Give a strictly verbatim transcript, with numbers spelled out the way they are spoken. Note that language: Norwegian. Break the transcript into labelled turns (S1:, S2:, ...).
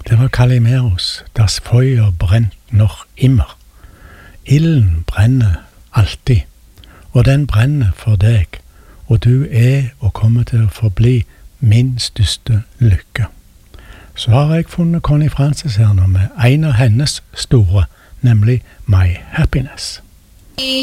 S1: Det var Kalimeros, das Feuer brennt noch immer. Ilden brenner alltid, og den brenner for deg, og du er og kommer til å forbli min største lykke. Så har jeg funnet Connie Francis her nå med en av hennes store, nemlig My Happiness.